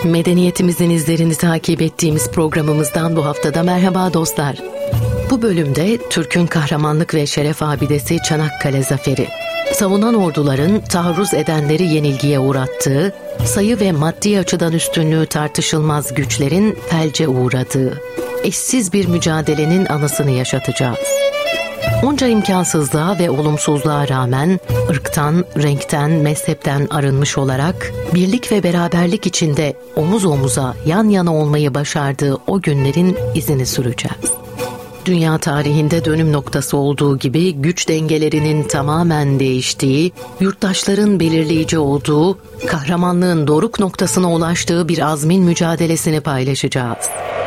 Medeniyetimizin izlerini takip ettiğimiz programımızdan bu haftada merhaba dostlar. Bu bölümde Türk'ün kahramanlık ve şeref abidesi Çanakkale Zaferi, savunan orduların taarruz edenleri yenilgiye uğrattığı, sayı ve maddi açıdan üstünlüğü tartışılmaz güçlerin felce uğradığı, eşsiz bir mücadelenin anısını yaşatacağız. Onca imkansızlığa ve olumsuzluğa rağmen ırktan, renkten, mezhepten arınmış olarak birlik ve beraberlik içinde omuz omuza yan yana olmayı başardığı o günlerin izini süreceğiz. Dünya tarihinde dönüm noktası olduğu gibi güç dengelerinin tamamen değiştiği, yurttaşların belirleyici olduğu, kahramanlığın doruk noktasına ulaştığı bir azmin mücadelesini paylaşacağız.